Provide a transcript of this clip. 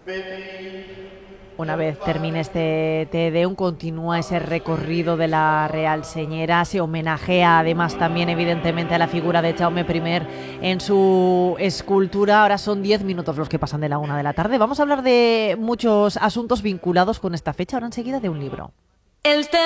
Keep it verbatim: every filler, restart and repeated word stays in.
Una vez termine este Te Deum, continúa ese recorrido de la Real Señera, se homenajea además también evidentemente a la figura de Jaume primero en su escultura. Ahora son diez minutos los que pasan de la una de la tarde. Vamos a hablar de muchos asuntos vinculados con esta fecha, ahora enseguida de un libro. El